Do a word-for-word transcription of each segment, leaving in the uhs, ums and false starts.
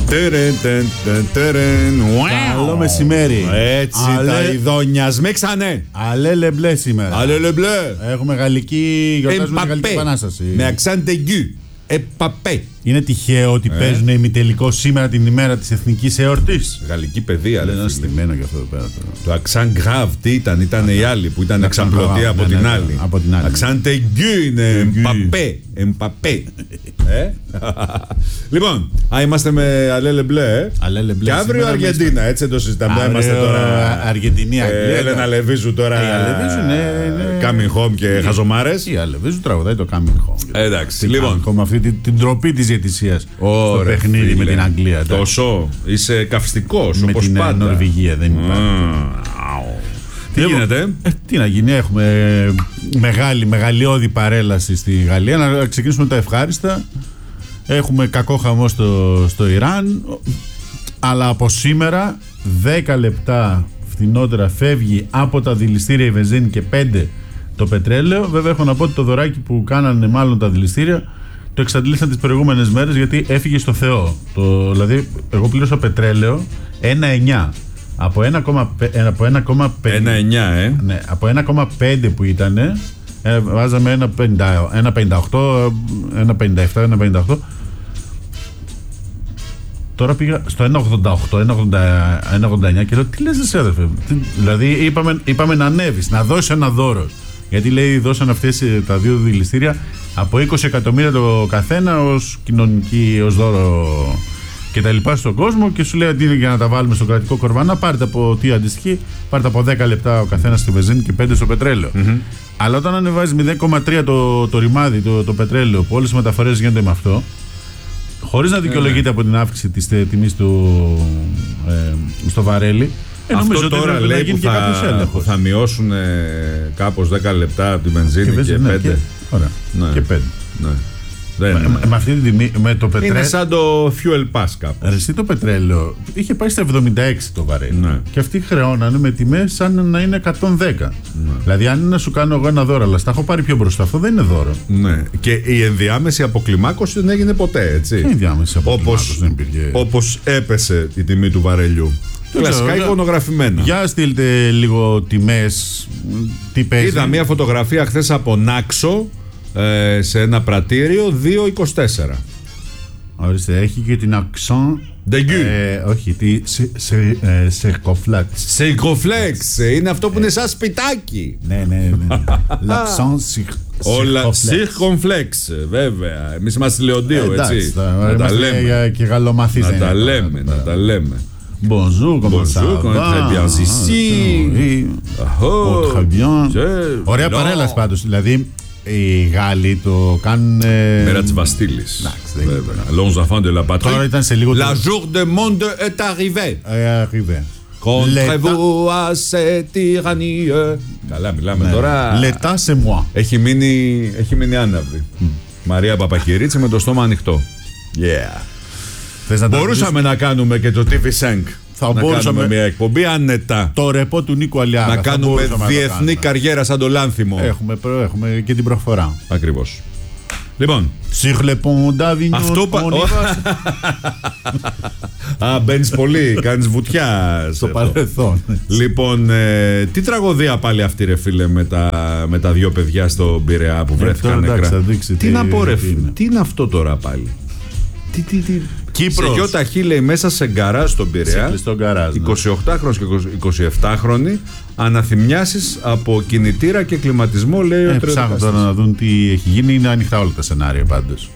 Καλό μεσημέρι. Έτσι τα ειδόνια σμίξανε. Αλέλε μπλε σήμερα. Αλέλε μπλε. Έχουμε γαλλική, γιορτάζουμε τη Γαλλική Επανάσταση. Με αξάντε γκου. Επαπέ. Είναι τυχαίο ότι ε. παίζουν ημιτελικό σήμερα την ημέρα της εθνικής εορτής. Γαλλική παιδεία. Δεν είναι στημένο γι' αυτό εδώ πέρα. Το αξάν γκραβ τι ήταν, ήταν οι άλλοι που ήταν εξαμπλωτοί από την άλλη. Αξάντε γκου είναι εμπαπέ. Εμπαπέ. Λοιπόν, α, είμαστε με αλέλε μπλε. Και αύριο Αργεντίνα, έτσι δεν το συζητάμε. Είμαστε τώρα. Αργεντινή, Αγγλία. Έλενα Λεβίζου τώρα. Coming home και χαζομάρες. Η Λεβίζου τραγουδάει το coming home. Εντάξει, λοιπόν. Με αυτή την τροπή της διαιτησίας στο παιχνίδι με την Αγγλία. Τόσο είσαι καυστικός όπως πάντα. Με την Νορβηγία δεν υπάρχει. Τι γίνεται? Ε, τι να γίνει, έχουμε μεγάλη, μεγαλειώδη παρέλαση στη Γαλλία. Να ξεκινήσουμε τα ευχάριστα. Έχουμε κακό χαμό στο, στο Ιράν. Αλλά από σήμερα δέκα λεπτά φθηνότερα φεύγει από τα δηληστήρια η βενζίνη και πέντε το πετρέλαιο. Βέβαια έχω να πω ότι το δωράκι που κάνανε μάλλον τα δηληστήρια το εξαντλήσαν τις προηγούμενες μέρες γιατί έφυγε στο Θεό. Το, δηλαδή εγώ πλήρωσα πετρέλαιο ένα κόμμα εννιά. Από ένα κόμμα πέντε ένα κόμμα εννιά, ε. Ναι, από ένα κόμμα πέντε που ήταν, ε, βάζαμε ένα κόμμα πενήντα οκτώ, ένα κόμμα πενήντα επτά, ένα κόμμα πενήντα οκτώ. Τώρα πήγα στο ένα κόμμα ογδόντα οκτώ, ένα κόμμα ογδόντα εννιά και λέω τι λες εσύ αδερφέ. Δηλαδή είπαμε, είπαμε να ανέβεις, να δώσεις ένα δώρο. Γιατί λέει δώσαν αυτές τα δύο δηληστήρια από είκοσι εκατομμύρια το καθένα ως κοινωνική, ως δώρο και τα λοιπά στον κόσμο και σου λέει αντί για να τα βάλουμε στο κρατικό κορβανά πάρτε από τι αντιστοιχεί, πάρτε από δέκα λεπτά ο καθένας στη βενζίνη και πέντε στο πετρέλαιο. Mm-hmm. Αλλά όταν ανεβάζει μηδέν κόμμα τρία το, το ρημάδι, το, το πετρέλαιο που όλες οι μεταφορές γίνονται με αυτό χωρίς να δικαιολογείται mm-hmm. από την αύξηση της τιμής του ε, στο βαρέλι. Ε, αυτό τώρα λέει που θα, που θα μειώσουν ε, κάπως δέκα λεπτά από τη βενζίνη και, και, ναι, και πέντε. Και, ωραία. Ναι. Και πέντε. Ναι. Με, με, με αυτή την τιμή, με το πετρέλαιο. Είναι σαν το fuel pass κάπως. Εσύ το πετρέλαιο είχε πάει στα εβδομήντα έξι το βαρέλι. Ναι. Και αυτοί χρεώνανε με τιμές σαν να είναι εκατόν δέκα. Ναι. Δηλαδή, αν είναι να σου κάνω εγώ ένα δώρο, αλλά στα έχω πάρει πιο μπροστά, αυτό δεν είναι δώρο. Ναι. Και η ενδιάμεση αποκλιμάκωση δεν έγινε ποτέ, έτσι. Η ενδιάμεση αποκλιμάκωση δεν υπήρχε. Όπως έπεσε η τιμή του βαρελιού. Κλασικά εικονογραφημένα. Για στείλτε λίγο τιμές. Τι παίζει. Είδα μια φωτογραφία χθες από Νάξο ε, σε ένα πρατήριο δύο είκοσι τέσσερα. Ορίστε, έχει και την accent. Ε, όχι, τη Σερκοφλέξ. Σερκοφλέξ, είναι αυτό που είναι σαν σπιτάκι. Ναι, ναι, ναι. L'accent Όλα Σερκοφλέξ, βέβαια. Εμείς είμαστε Λεοντίου, έτσι. Να τα λέμε. Και γαλλομαθείς. Να τα λέμε, να τα λέμε. Bonjour, comment ça va? Très bien ici. Très bien. Ωραία παρέλαση πάντως. Δηλαδή οι Γάλλοι το κάνουν. Μέρα της Βαστίλης. Les enfants de la patrie. Τώρα ήταν σε λίγο. La jour du monde est arrivé. Arrivé. Contre-vous à cette tyrannie. Καλά, μιλάμε τώρα. L'état c'est moi. Έχει μείνει άναυδη. Μαρία Παπακυρίτση με το στόμα ανοιχτό. Yeah. Να μπορούσαμε να κάνουμε και το τι βι Σενκ. Θα να μπορούσαμε κάνουμε μια εκπομπή άνετα. Το ρεπό του Νίκου Αλιάρα. Να κάνουμε διεθνή να καριέρα σαν το Λάνθιμο. Έχουμε, έχουμε και την προφορά. Ακριβώς. Λοιπόν. Αυτό πα... Α, μπαίνεις πολύ, κάνεις βουτιά. Στο παρελθόν. Λοιπόν, ε, τι τραγωδία πάλι αυτή ρε φίλε με τα, με τα δύο παιδιά στο Πειραιά που βρέθηκαν νεκρά. Τι, τι να πω ρε φίλε, τι είναι αυτό τώρα πάλι. Τι, τι, τι. Κύπρος. Σε δυο ταχύ λέει μέσα σε γκαράζ στον Πειραιά. εικοσιοκτάχρονος και εικοσιεπτάχρονοι αναθυμιάσεις από κινητήρα και κλιματισμό λέει ε, ο ψάχνουν τώρα να δουν τι έχει γίνει. Είναι ανοιχτά όλα τα σενάρια πάντως.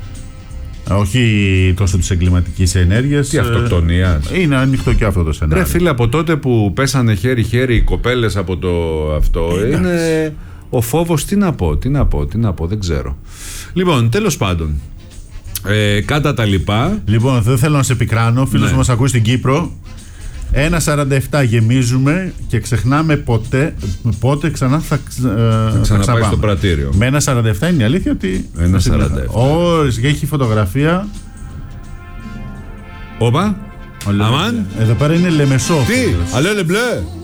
Όχι τόσο της εγκληματικής ενέργειας. Τι αυτοκτονία. Είναι ανοιχτό και αυτό το σενάριο. Ρε φίλε, από τότε που πέσανε χέρι-χέρι οι κοπέλες από το αυτό ε, είναι ο φόβος. Τι να πω, τι να πω, τι να πω, δεν ξέρω. Λοιπόν, τέλος πάντων. Ε, κάτα τα λοιπά. Λοιπόν, δεν θέλω να σε πικράνω. Φίλος ναι. μας ακούει στην Κύπρο. ένα σαράντα επτά γεμίζουμε και ξεχνάμε ποτέ. Πότε ξανά θα, ε, θα ξαναπάει στο πρατήριο. Με ένα σαράντα επτά είναι η αλήθεια ότι. ένα σαράντα επτά. Ωρες, και έχει φωτογραφία. Όπα. Αμάν. Εδώ πέρα είναι Λεμεσό. Τι, αλέλε μπλε.